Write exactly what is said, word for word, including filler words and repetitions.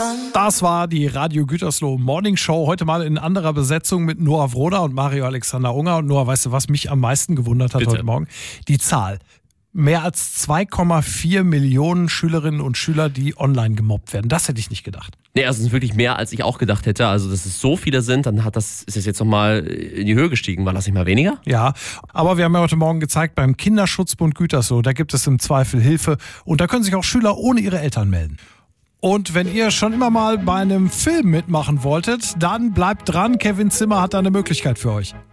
Das war die Radio Gütersloh Morning Show. Heute mal in anderer Besetzung mit Noah Vroder und Mario Alexander Unger. Und Noah, weißt du, was mich am meisten gewundert hat Bitte. heute Morgen? Die Zahl. Mehr als zwei Komma vier Millionen Schülerinnen und Schüler, die online gemobbt werden. Das hätte ich nicht gedacht. Nee, also es sind wirklich mehr, als ich auch gedacht hätte. Also, dass es so viele sind, dann hat das, ist es jetzt nochmal in die Höhe gestiegen. War das nicht mal weniger? Ja, aber wir haben ja heute Morgen gezeigt, beim Kinderschutzbund Gütersloh, da gibt es im Zweifel Hilfe. Und da können sich auch Schüler ohne ihre Eltern melden. Und wenn ihr schon immer mal bei einem Film mitmachen wolltet, dann bleibt dran. Kevin Zimmer hat da eine Möglichkeit für euch.